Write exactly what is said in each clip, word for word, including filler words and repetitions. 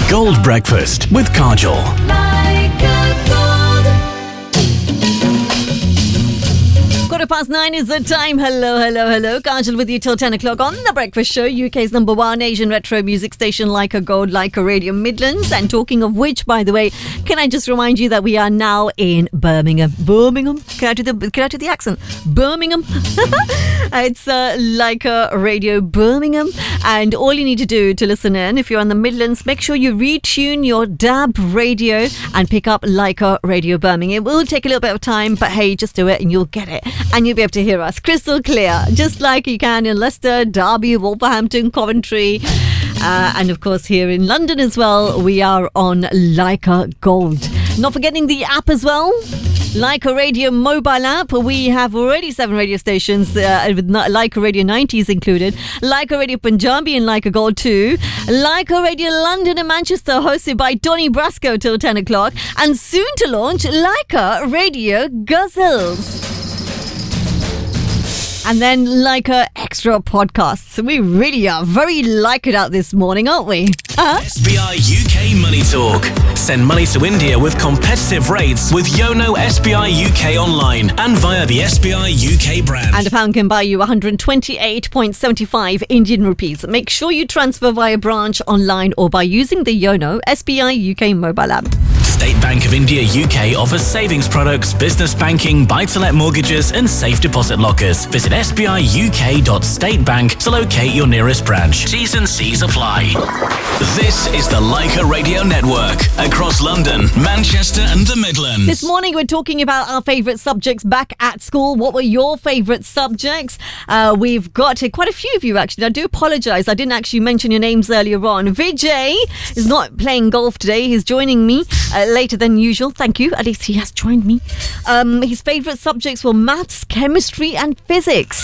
Gold Breakfast with Kajol. Quarter past nine is the time. Hello, hello, hello. Kajol with you till ten o'clock on The Breakfast Show, U K's number one Asian retro music station, Like a Gold, Like a Radio Midlands. And talking of which, by the way, can I just remind you that we are now in Birmingham. Birmingham? Can I do the, can I do the accent? Birmingham. It's uh, Like a Radio Birmingham. And all you need to do to listen in, if you're in the Midlands, make sure you retune your D A B radio and pick up Like a Radio Birmingham. It will take a little bit of time, but hey, just do it and you'll get it. And you'll be able to hear us crystal clear, just like you can in Leicester, Derby, Wolverhampton, Coventry, uh, and of course here in London as well. We are on Like a Gold. Not forgetting the app as well. Like a Radio mobile app. We have already seven radio stations uh, with Like a Radio nineties included. Like a Radio Punjabi and Like a Gold two. Like a Radio London and Manchester, hosted by Tony Brasco till ten o'clock. And soon to launch Like a Radio Ghazals. And then like a extra podcasts. We really are very like it out this morning, aren't we? Uh-huh. S B I U K Money Talk. Send money to India with competitive rates with Yono S B I U K online and via the S B I U K brand. And a pound can buy you one hundred twenty-eight point seven five Indian rupees. Make sure you transfer via branch, online or by using the Yono S B I U K mobile app. State Bank of India U K offers savings products, business banking, buy-to-let mortgages and safe deposit lockers. Visit s b i u k dot state bank to locate your nearest branch. T's and C's apply. This is the Like a Radio Network across London, Manchester and the Midlands. This morning we're talking about our favourite subjects back at school. What were your favourite subjects? Uh, we've got uh, quite a few of you actually. I do apologise. I didn't actually mention your names earlier on. Vijay is not playing golf today. He's joining me uh, later than usual. Thank you. At least he has joined me. Um, his favourite subjects were maths, chemistry and physics.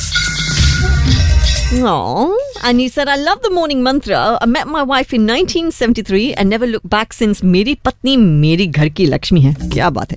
Aww. And he said, I love the morning mantra. I met my wife in nineteen seventy-three and never looked back since. Meri patni meri ghar ki Lakshmi hai. Kya baat hai.